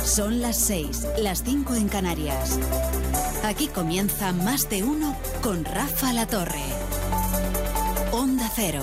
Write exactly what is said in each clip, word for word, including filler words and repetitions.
Son las seis, las cinco en Canarias. Aquí comienza Más de Uno con Rafa La Torre. Onda Cero.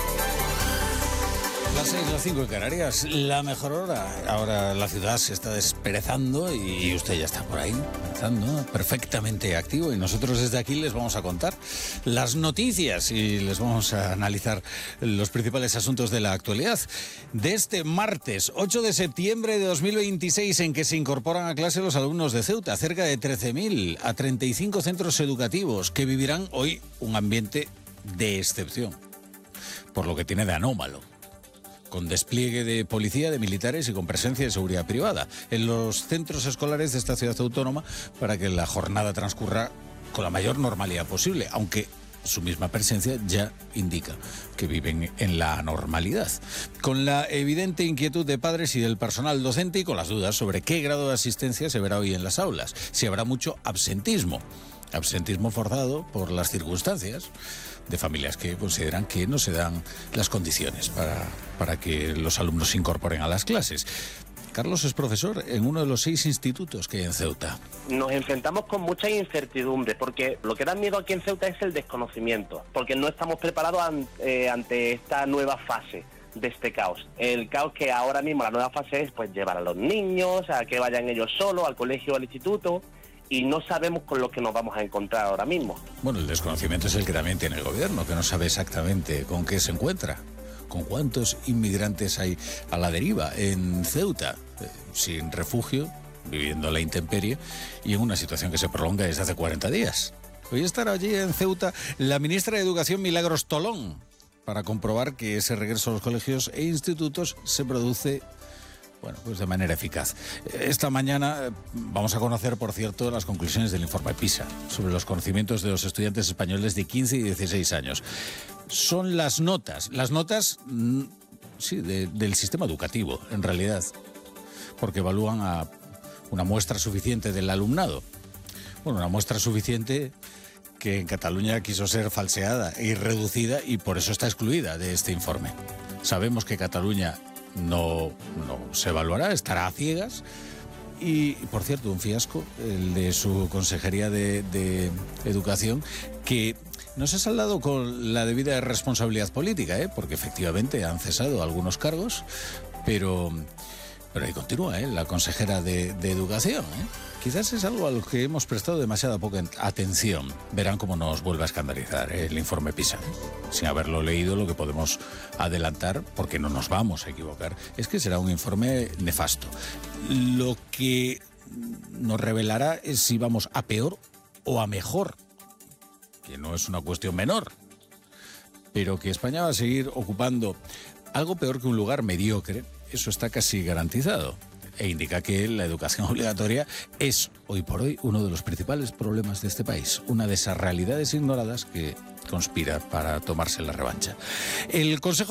Las seis, las cinco en Canarias, la mejor hora. Ahora la ciudad se está desperezando y usted ya está por ahí, empezando, perfectamente activo. Y nosotros desde aquí les vamos a contar las noticias y les vamos a analizar los principales asuntos de la actualidad. De este martes, ocho de septiembre de dos mil veintiséis, en que se incorporan a clase los alumnos de Ceuta, cerca de trece mil, a treinta y cinco centros educativos que vivirán hoy un ambiente de excepción, por lo que tiene de anómalo, con despliegue de policía, de militares y con presencia de seguridad privada en los centros escolares de esta ciudad autónoma para que la jornada transcurra con la mayor normalidad posible, aunque su misma presencia ya indica que viven en la anormalidad, con la evidente inquietud de padres y del personal docente y con las dudas sobre qué grado de asistencia se verá hoy en las aulas, si habrá mucho absentismo. Absentismo forzado por las circunstancias de familias que consideran que no se dan las condiciones para, para que los alumnos se incorporen a las clases. Carlos es profesor en uno de los seis institutos que hay en Ceuta. Nos enfrentamos con mucha incertidumbre, porque lo que da miedo aquí en Ceuta es el desconocimiento, porque no estamos preparados an, eh, ante esta nueva fase de este caos. El caos que ahora mismo, la nueva fase es pues llevar a los niños, a que vayan ellos solos al colegio o al instituto, y no sabemos con lo que nos vamos a encontrar ahora mismo. Bueno, el desconocimiento es el que también tiene el gobierno, que no sabe exactamente con qué se encuentra, con cuántos inmigrantes hay a la deriva en Ceuta, eh, sin refugio, viviendo a la intemperie y en una situación que se prolonga desde hace cuarenta días. Hoy estará allí en Ceuta la ministra de Educación, Milagros Tolón, para comprobar que ese regreso a los colegios e institutos se produce, bueno, pues de manera eficaz. Esta mañana vamos a conocer, por cierto, las conclusiones del informe PISA sobre los conocimientos de los estudiantes españoles de quince y dieciséis años. Son las notas, las notas, sí, de, del sistema educativo, en realidad, porque evalúan a una muestra suficiente del alumnado. Bueno, una muestra suficiente que en Cataluña quiso ser falseada y reducida y por eso está excluida de este informe. Sabemos que Cataluña No, no se evaluará, estará a ciegas. Y, por cierto, un fiasco, el de su Consejería de, de Educación, que no se ha saldado con la debida responsabilidad política, ¿eh? Porque efectivamente han cesado algunos cargos, pero, pero ahí continúa, ¿eh? La consejera de, de Educación, ¿eh? Quizás es algo a lo que hemos prestado demasiada poca atención. Verán cómo nos vuelve a escandalizar el informe PISA. Sin haberlo leído, lo que podemos adelantar, porque no nos vamos a equivocar, es que será un informe nefasto. Lo que nos revelará es si vamos a peor o a mejor, que no es una cuestión menor, pero que España va a seguir ocupando algo peor que un lugar mediocre, eso está casi garantizado. E indica que la educación obligatoria es, hoy por hoy, uno de los principales problemas de este país. Una de esas realidades ignoradas que conspira para tomarse la revancha. El Consejo